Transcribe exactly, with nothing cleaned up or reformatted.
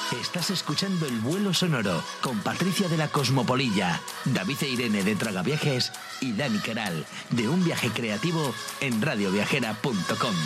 Estás escuchando El Vuelo Sonoro con Patricia de la Cosmopolilla, David e Irene de Tragaviajes y Dani Queral de Un Viaje Creativo en radio viajera punto com.